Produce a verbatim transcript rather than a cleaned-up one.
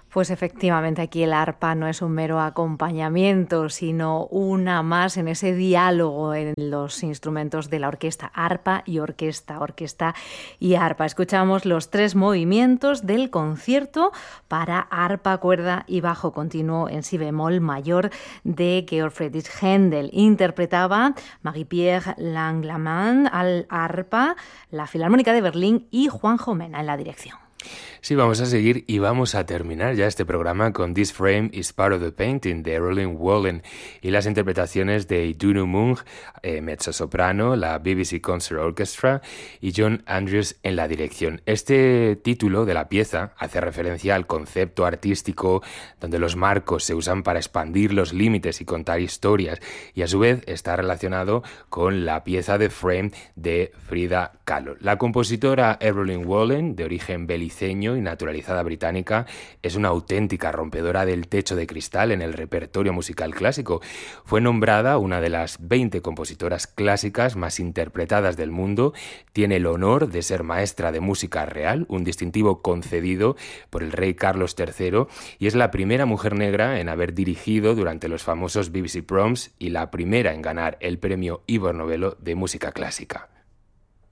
Pues efectivamente aquí el arpa no es un mero acompañamiento, sino una más en ese diálogo en los instrumentos de la orquesta, arpa y orquesta, orquesta y arpa. Escuchamos los tres movimientos del concierto para arpa, cuerda y bajo continuo en si bemol mayor de Georg Friedrich Händel. Interpretaba Marie-Pierre Langlaman al arpa, la Filarmónica de Berlín y Juanjo Mena en la dirección. Sí, vamos a seguir y vamos a terminar ya este programa con This Frame is Part of the Painting de Roland Wallen y las interpretaciones de Idunu Munch, eh, mezzosoprano, la B B C Concert Orchestra y John Andrews en la dirección. Este título de la pieza hace referencia al concepto artístico donde los marcos se usan para expandir los límites y contar historias, y a su vez está relacionado con la pieza de Frame de Frida Kahlo. La compositora Evelyn Wallen, de origen beliceño y naturalizada británica, es una auténtica rompedora del techo de cristal en el repertorio musical clásico. Fue nombrada una de las veinte compositoras clásicas más interpretadas del mundo, tiene el honor de ser maestra de música real, un distintivo concedido por el rey Carlos tercero, y es la primera mujer negra en haber dirigido durante los famosos B B C Proms y la primera en ganar el premio Ivor Novello de música clásica.